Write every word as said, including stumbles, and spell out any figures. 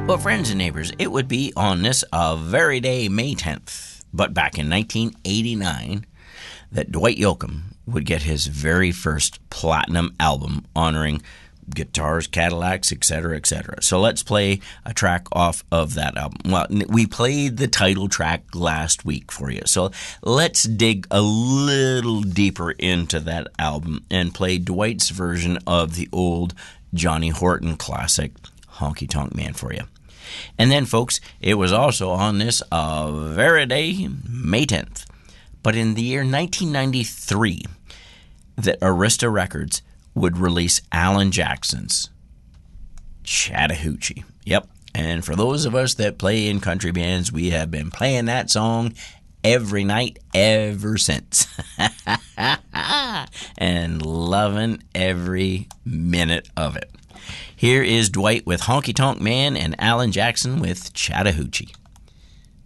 Well, friends and neighbors, it would be on this uh, very day, May tenth, but back in nineteen eighty-nine, that Dwight Yoakam would get his very first platinum album honoring guitars, Cadillacs, et cetera, et cetera. So let's play a track off of that album. Well, we played the title track last week for you. So let's dig a little deeper into that album and play Dwight's version of the old Johnny Horton classic, Honky Tonk Man, for you. And then, folks, it was also on this uh, very day, May tenth, but in the year nineteen ninety-three, that Arista Records would release Alan Jackson's Chattahoochee. Yep, and for those of us that play in country bands, we have been playing that song every night ever since. And loving every minute of it. Here is Dwight with Honky Tonk Man and Alan Jackson with Chattahoochee.